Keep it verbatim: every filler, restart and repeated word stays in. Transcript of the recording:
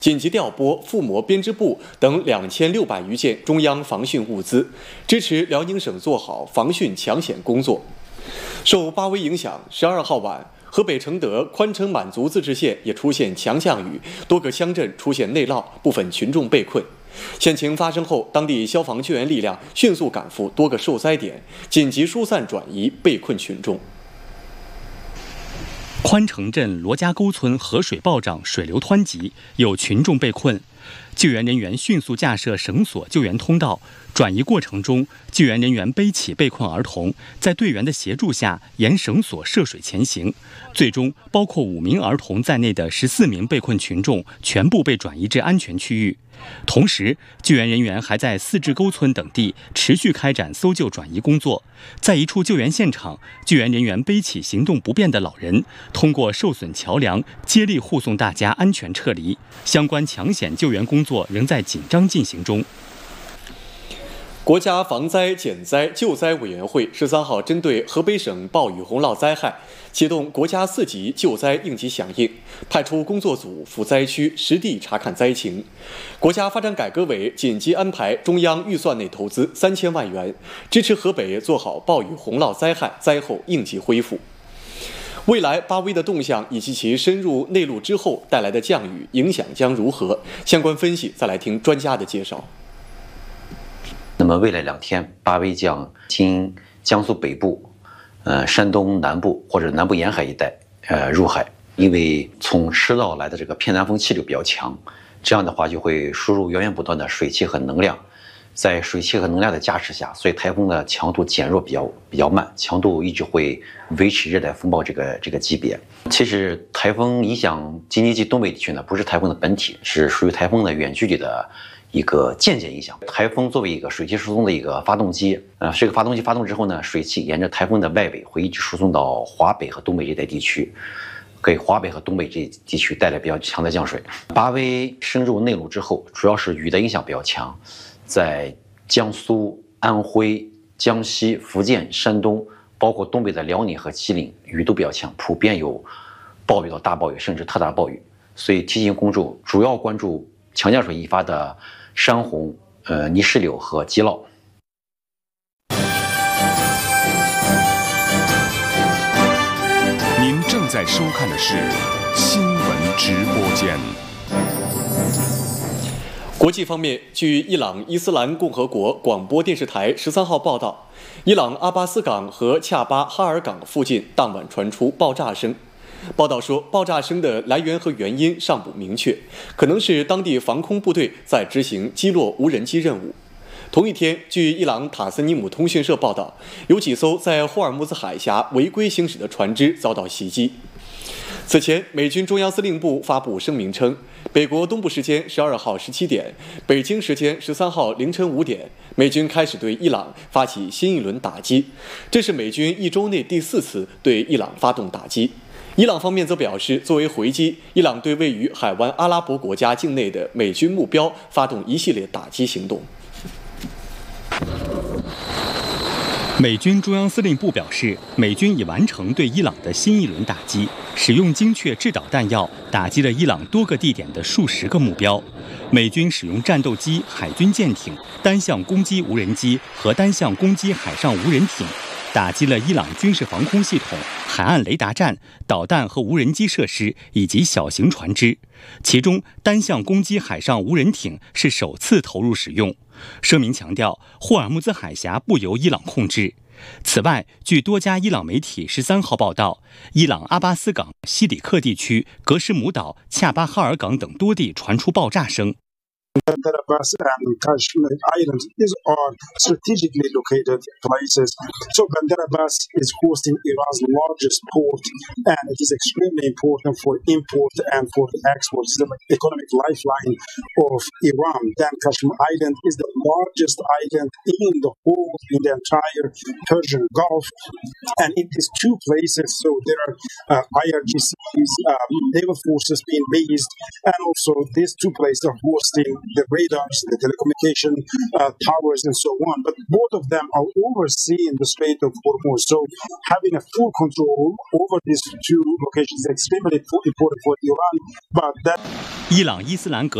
紧急调拨附模编织部等两千六百余件中央防汛物资，支持辽宁省做好防汛抢险工作。受八威影响，十二号晚，河北承德宽城满族自治县也出现强降雨，多个乡镇出现内涝，部分群众被困。险情发生后，当地消防救援力量迅速赶赴多个受灾点，紧急疏散转移被困群众。 宽城镇罗家沟村河水暴涨，水流湍急，有群众被困。救援人员迅速架设绳索救援通道，转移过程中，救援人员背起被困儿童，在队员的协助下沿绳索涉水前行。最终，包括五名儿童在内的十四名被困群众全部被转移至安全区域。同时，救援人员还在四志沟村等地持续开展搜救转移工作。在一处救援现场，救援人员背起行动不便的老人，通过受损桥梁接力护送大家安全撤离。相关抢险救援工作仍在紧张进行中。 国家防灾减灾救灾委员会十三号针对河北省暴雨洪涝灾害，启动国家四级救灾应急响应，派出工作组赴灾区实地查看灾情。国家发展改革委紧急安排中央预算内投资三千万元，支持河北做好暴雨洪涝灾害灾后应急恢复。未来八威的动向以及其深入内陆之后带来的降雨影响将如何？相关分析再来听专家的介绍。 那么未来两天，八威将经江苏北部、呃山东南部或者南部沿海一带呃入海，因为从赤道来的这个偏南风气流比较强，这样的话就会输入源源不断的水汽和能量，在水汽和能量的加持下，所以台风的强度减弱比较比较慢，强度一直会维持热带风暴这个这个级别。其实台风影响京津冀东北地区呢，不是台风的本体，是属于台风的远距离的一个间接影响。台风作为一个水汽输送的一个发动机，呃，这个发动机发动之后呢，水汽沿着台风的外围会一直输送到华北和东北这带地区，给华北和东北这地区带来比较强的降水。八威深入内陆之后，主要是雨的影响比较强，在江苏、安徽、江西、福建、山东，包括东北的辽宁和吉林，雨都比较强，普遍有暴雨到大暴雨，甚至特大暴雨。所以提醒公众主要关注强降水引发的山洪、呃泥石流和积涝。 您正在收看的是新闻直播间。 国际方面，据伊朗伊斯兰共和国广播电视台十三号报道，伊朗阿巴斯港和恰巴哈尔港附近当晚传出爆炸声。报道说，爆炸声的来源和原因尚不明确，可能是当地防空部队在执行击落无人机任务。同一天，据伊朗塔斯尼姆通讯社报道，有几艘在霍尔木兹海峡违规行驶的船只遭到袭击。此前，美军中央司令部发布声明称，北国东部时间十二号十七点，北京时间十三号凌晨五点，美军开始对伊朗发起新一轮打击，这是美军一周内第四次对伊朗发动打击。伊朗方面则表示，作为回击，伊朗对位于海湾阿拉伯国家境内的美军目标发动一系列打击行动。 美军中央司令部表示，美军已完成对伊朗的新一轮打击，使用精确制导弹药打击了伊朗多个地点的数十个目标。美军使用战斗机、海军舰艇、单向攻击无人机和单向攻击海上无人艇，打击了伊朗军事防空系统、海岸雷达站、导弹和无人机设施以及小型船只。其中，单向攻击海上无人艇是首次投入使用。声明强调，霍尔木兹海峡不由伊朗控制。此外，据多家伊朗媒体十三号报道，伊朗阿巴斯港、西里克地区、格什姆岛、恰巴哈尔港等多地传出爆炸声。 Bandar Abbas and Kashmir Islands is are strategically located places. So Bandar Abbas is hosting Iran's largest port, and it is extremely important for import and for the export. It's the economic lifeline of Iran. Then Kashmir Island is the largest island in the whole, in the entire Persian Gulf, and in these two places, so there are uh, I R G Cs, um, naval forces being based, and also these two places are hosting the radars, the telecommunication uh, towers, and so on. But both of them are overseeing the Strait of Hormuz. So having a full control over these two locations is extremely important for Iran. But that 伊朗伊斯兰革